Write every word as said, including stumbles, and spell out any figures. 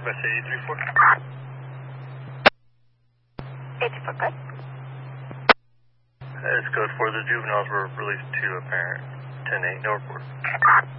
West eighty-three four. eighty-four, good. That's code four. The juveniles were released to a parent. ten eight, no report.